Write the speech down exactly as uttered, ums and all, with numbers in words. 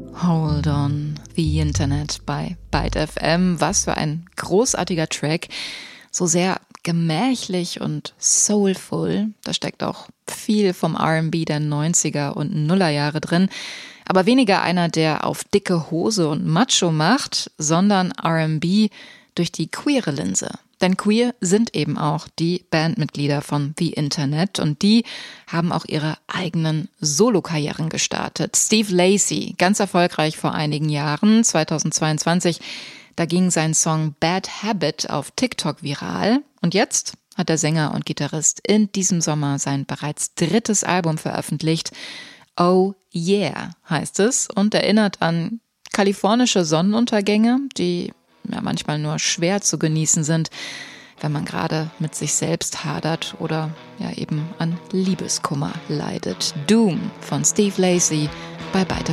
Hold on, The Internet bei Byte F M. Was für ein großartiger Track. So sehr gemächlich und soulful. Da steckt auch viel vom R and B der neunziger und Nullerjahre drin. Aber weniger einer, der auf dicke Hose und Macho macht, sondern R and B durch die queere Linse. Denn queer sind eben auch die Bandmitglieder von The Internet und die haben auch ihre eigenen Solokarrieren gestartet. Steve Lacy, ganz erfolgreich vor einigen Jahren, zweitausendzweiundzwanzig, da ging sein Song Bad Habit auf TikTok viral. Und jetzt hat der Sänger und Gitarrist in diesem Sommer sein bereits drittes Album veröffentlicht. Oh Yeah heißt es und erinnert an kalifornische Sonnenuntergänge, die ja manchmal nur schwer zu genießen sind, wenn man gerade mit sich selbst hadert oder ja eben an Liebeskummer leidet. Doom von Steve Lacy bei Byte